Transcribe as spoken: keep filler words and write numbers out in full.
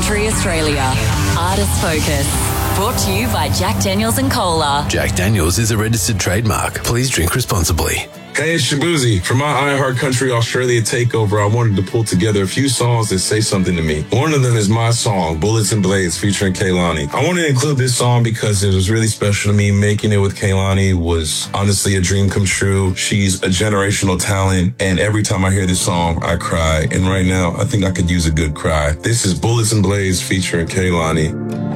Country Australia. Artist Focus. Brought to you by Jack Daniels and Cola. Jack Daniels is a registered trademark. Please drink responsibly. Hey, it's Shabuzi. For my iHeart Country Australia takeover, I wanted to pull together a few songs that say something to me. One of them is my song, Bullets and Blades, featuring Kehlani. I wanted to include this song because it was really special to me. Making it with Kehlani was honestly a dream come true. She's a generational talent, and every time I hear this song, I cry. And right now, I think I could use a good cry. This is Bullets and Blades featuring Kehlani.